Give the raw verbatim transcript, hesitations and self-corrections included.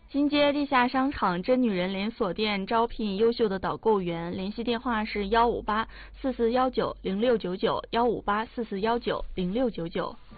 金街地下商场真女人连锁店招聘优秀的导购员，联系电话是幺五八四四幺九零六九九幺五八四四幺九零六九九。